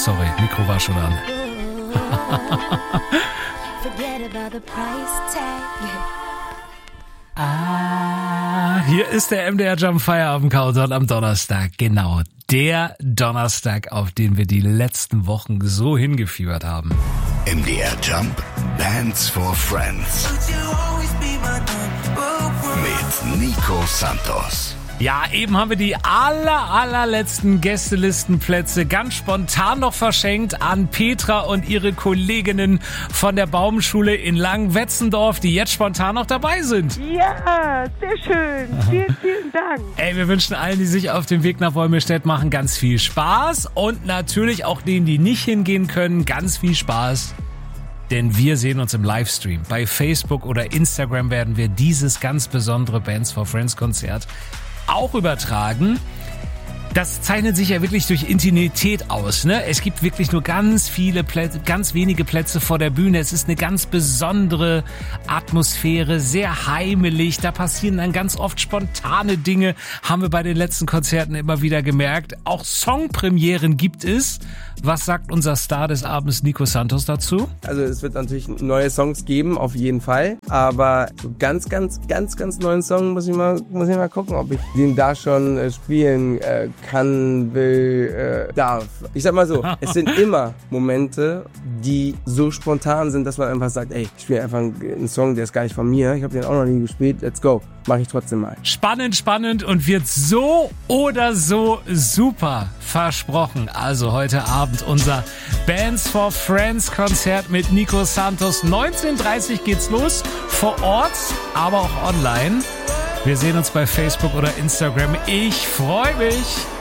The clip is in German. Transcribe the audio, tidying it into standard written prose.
sorry, Mikro war schon an. Hier ist der MDR Jump Feierabend Countdown am Donnerstag. Genau, der Donnerstag, auf den wir die letzten Wochen so hingefiebert haben. MDR Jump Bands for Friends mit Nico Santos. Ja, eben haben wir die allerletzten Gästelistenplätze ganz spontan noch verschenkt an Petra und ihre Kolleginnen von der Baumschule in Langwetzendorf, die jetzt spontan noch dabei sind. Ja, sehr schön. Vielen Dank. Ey, wir wünschen allen, die sich auf den Weg nach Wolmirstedt machen, ganz viel Spaß und natürlich auch denen, die nicht hingehen können, ganz viel Spaß. Denn wir sehen uns im Livestream. Bei Facebook oder Instagram werden wir dieses ganz besondere Bands for Friends Konzert auch übertragen. Das zeichnet sich ja wirklich durch Intimität aus, ne? Es gibt wirklich nur ganz wenige Plätze vor der Bühne. Es ist eine ganz besondere Atmosphäre, sehr heimelig. Da passieren dann ganz oft spontane Dinge, haben wir bei den letzten Konzerten immer wieder gemerkt. Auch Songpremieren gibt es. Was sagt unser Star des Abends, Nico Santos, dazu? Also es wird natürlich neue Songs geben, auf jeden Fall. Aber so ganz neuen Song muss ich mal gucken, ob ich den da schon spielen kann, will, darf. Ich sag mal so, es sind immer Momente, die so spontan sind, dass man einfach sagt, ey, ich spiele einfach einen Song, der ist gar nicht von mir. Ich habe den auch noch nie gespielt. Let's go. Mache ich trotzdem mal. Spannend und wird so oder so super versprochen. Also heute Abend unser Bands for Friends Konzert mit Nico Santos. 19:30 geht's los, vor Ort, aber auch online. Wir sehen uns bei Facebook oder Instagram. Ich freue mich.